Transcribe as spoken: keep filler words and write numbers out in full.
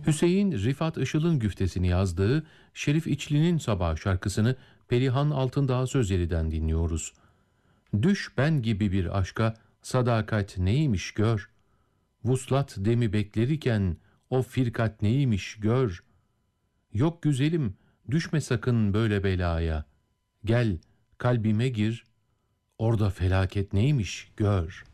Hüseyin Rifat Işıl'ın güftesini yazdığı Şerif İçli'nin Sabah şarkısını Perihan Altındağ Sözleri'den dinliyoruz. Düş ben gibi bir aşka, sadakat neymiş gör. Vuslat demi beklerken o firkat neymiş gör. Yok güzelim, düşme sakın böyle belaya. Gel kalbime gir, orada felaket neymiş gör.''